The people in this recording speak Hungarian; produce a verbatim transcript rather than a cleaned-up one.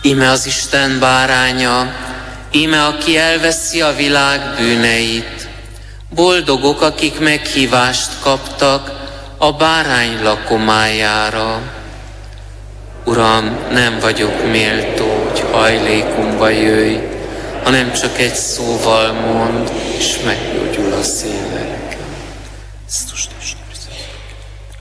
Íme az Isten báránya, íme aki elveszi a világ bűneit. Boldogok, akik meghívást kaptak a bárány lakomájára. Uram, nem vagyok méltó, hogy hajlékunkba jöjj, hanem csak egy szóval mondd, és meggyógyul a szívem. Krisztus